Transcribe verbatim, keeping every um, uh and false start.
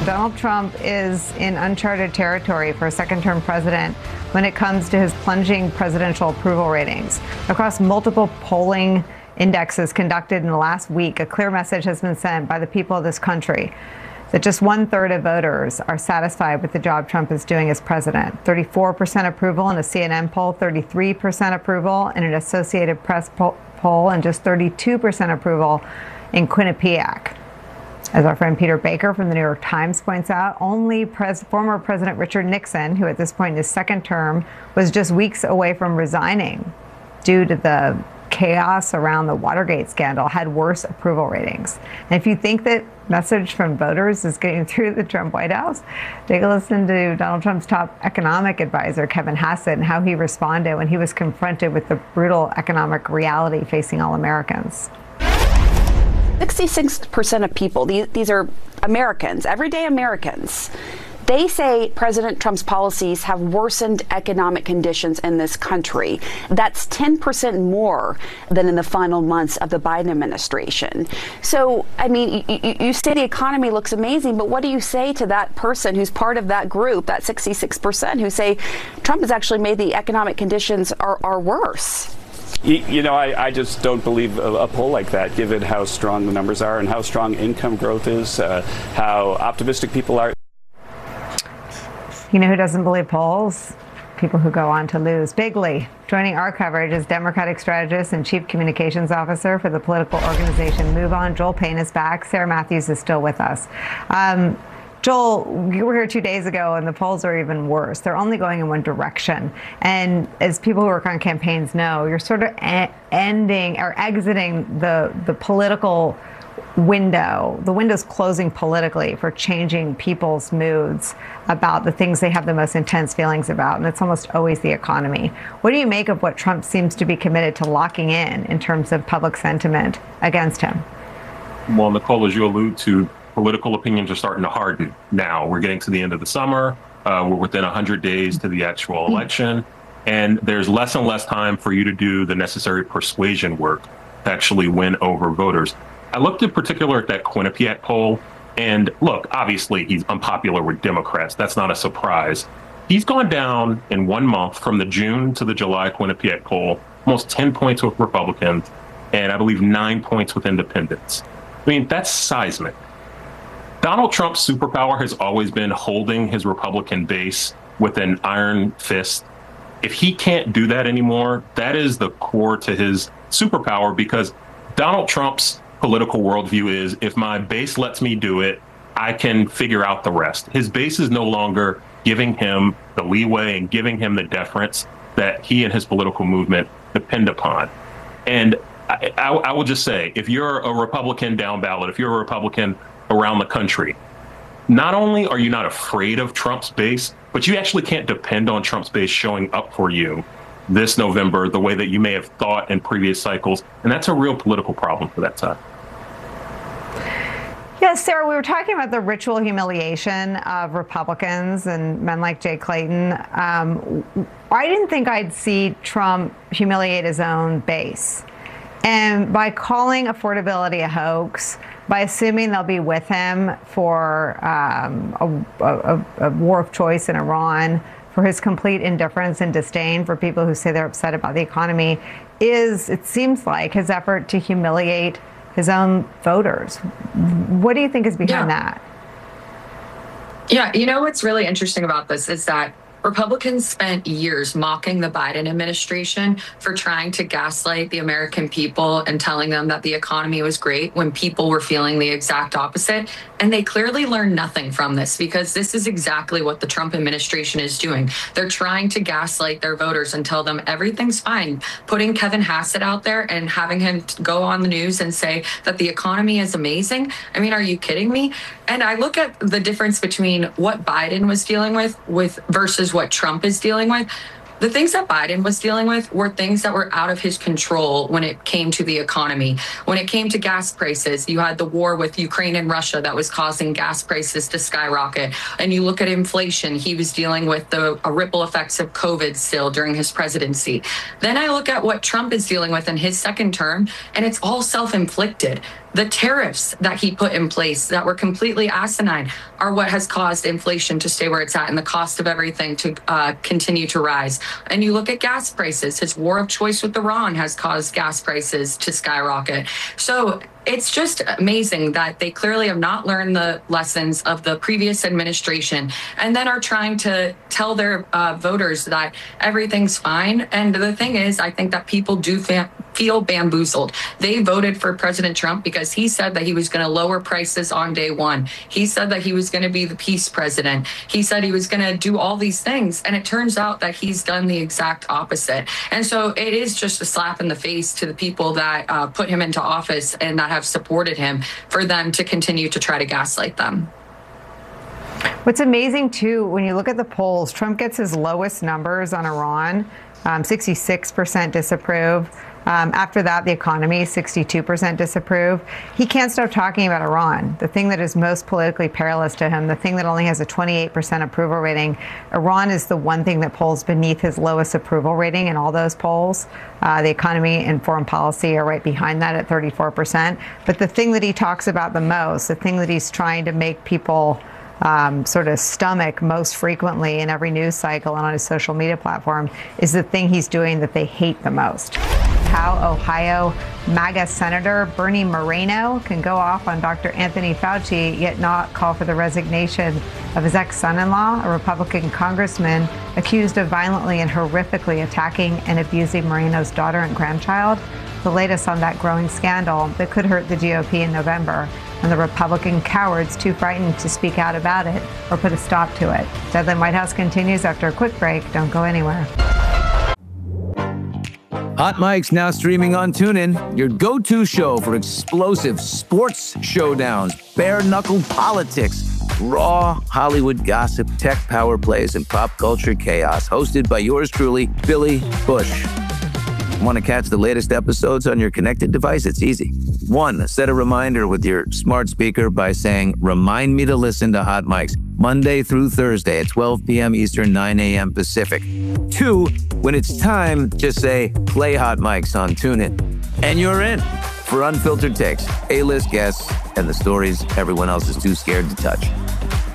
Donald Trump is in uncharted territory for a second-term president when it comes to his plunging presidential approval ratings. Across multiple polling indexes conducted in the last week, a clear message has been sent by the people of this country that just one-third of voters are satisfied with the job Trump is doing as president. thirty-four percent approval in a C N N poll, thirty-three percent approval in an Associated Press poll, and just thirty-two percent approval in Quinnipiac. As our friend Peter Baker from the New York Times points out, only pres- former President Richard Nixon, who at this point in his second term was just weeks away from resigning due to the chaos around the Watergate scandal, had worse approval ratings. And if you think that message from voters is getting through the Trump White House, take a listen to Donald Trump's top economic advisor, Kevin Hassett, and how he responded when he was confronted with the brutal economic reality facing all Americans. sixty-six percent of people, these, these are Americans, everyday Americans, they say President Trump's policies have worsened economic conditions in this country. That's ten percent more than in the final months of the Biden administration. So, I mean, you, you say the economy looks amazing, but what do you say to that person who's part of that group, that sixty-six percent, who say Trump has actually made the economic conditions are, are worse? You know, I, I just don't believe a, a poll like that, given how strong the numbers are and how strong income growth is, uh, how optimistic people are. You know who doesn't believe polls? People who go on to lose. Bigly, joining our coverage is Democratic strategist and chief communications officer for the political organization Move On. Joel Payne is back. Sarah Matthews is still with us. Um, Joel, you were here two days ago, and the polls are even worse. They're only going in one direction. And as people who work on campaigns know, you're sort of e- ending or exiting the, the political window. The window's closing politically for changing people's moods about the things they have the most intense feelings about, and it's almost always the economy. What do you make of what Trump seems to be committed to locking in in terms of public sentiment against him? Well, Nicole, as you allude to, political opinions are starting to harden now. We're getting to the end of the summer. Uh, we're within one hundred days to the actual election, and there's less and less time for you to do the necessary persuasion work to actually win over voters. I looked in particular at that Quinnipiac poll, and look, obviously he's unpopular with Democrats. That's not a surprise. He's gone down in one month from the June to the July Quinnipiac poll, almost ten points with Republicans, and I believe nine points with independents. I mean, that's seismic. Donald Trump's superpower has always been holding his Republican base with an iron fist. If he can't do that anymore, that is the core to his superpower, because Donald Trump's political worldview is, if my base lets me do it, I can figure out the rest. His base is no longer giving him the leeway and giving him the deference that he and his political movement depend upon. And I, I, I will just say, if you're a Republican down ballot, if you're a Republican around the country, not only are you not afraid of Trump's base, but you actually can't depend on Trump's base showing up for you this November the way that you may have thought in previous cycles. And that's a real political problem for that side. Yes, Sarah, we were talking about the ritual humiliation of Republicans and men like Jay Clayton. Um, I didn't think I'd see Trump humiliate his own base. And by calling affordability a hoax, by assuming they'll be with him for um, a, a, a war of choice in Iran, for his complete indifference and disdain for people who say they're upset about the economy, is, it seems like, his effort to humiliate his own voters. What do you think is behind yeah. that? Yeah, you know what's really interesting about this is that Republicans spent years mocking the Biden administration for trying to gaslight the American people and telling them that the economy was great when people were feeling the exact opposite. And they clearly learned nothing from this, because this is exactly what the Trump administration is doing. They're trying to gaslight their voters and tell them everything's fine. Putting Kevin Hassett out there and having him go on the news and say that the economy is amazing. I mean, are you kidding me? And I look at the difference between what Biden was dealing with with versus what Trump is dealing with. The things that Biden was dealing with were things that were out of his control when it came to the economy. When it came to gas prices, you had the war with Ukraine and Russia that was causing gas prices to skyrocket. And you look at inflation, he was dealing with the uh, ripple effects of COVID still during his presidency. Then I look at what Trump is dealing with in his second term, and it's all self-inflicted. The tariffs that he put in place that were completely asinine are what has caused inflation to stay where it's at and the cost of everything to uh, continue to rise. And you look at gas prices, his war of choice with Iran has caused gas prices to skyrocket. So it's just amazing that they clearly have not learned the lessons of the previous administration and then are trying to tell their uh, voters that everything's fine. And the thing is, I think that people do fa- feel bamboozled. They voted for President Trump because he said that he was going to lower prices on day one. He said that he was going to be the peace president. He said he was going to do all these things. And it turns out that he's done the exact opposite. And so it is just a slap in the face to the people that uh, put him into office and that have supported him for them to continue to try to gaslight them. What's amazing, too, when you look at the polls, Trump gets his lowest numbers on Iran, um, sixty-six percent disapprove. Um, after that, the economy, sixty-two percent disapprove. He can't stop talking about Iran, the thing that is most politically perilous to him, the thing that only has a twenty-eight percent approval rating. Iran is the one thing that polls beneath his lowest approval rating in all those polls. Uh, the economy and foreign policy are right behind that at thirty-four percent. But the thing that he talks about the most, the thing that he's trying to make people Um, sort of stomach most frequently in every news cycle and on his social media platform, is the thing he's doing that they hate the most. How Ohio MAGA Senator Bernie Moreno can go off on Doctor Anthony Fauci, yet not call for the resignation of his ex-son-in-law, a Republican congressman accused of violently and horrifically attacking and abusing Moreno's daughter and grandchild. The latest on that growing scandal that could hurt the G O P in November, and the Republican cowards too frightened to speak out about it or put a stop to it. Deadline White House continues after a quick break. Don't go anywhere. Hot Mic's now streaming on TuneIn, your go-to show for explosive sports showdowns, bare-knuckle politics, raw Hollywood gossip, tech power plays, and pop culture chaos. Hosted by yours truly, Billy Bush. Want to catch the latest episodes on your connected device? It's easy. One, set a reminder with your smart speaker by saying, "Remind me to listen to Hot Mics Monday through Thursday at twelve p.m. Eastern, nine a.m. Pacific." Two, when it's time, just say, "Play Hot Mics on TuneIn." And you're in for unfiltered takes, A-list guests, and the stories everyone else is too scared to touch.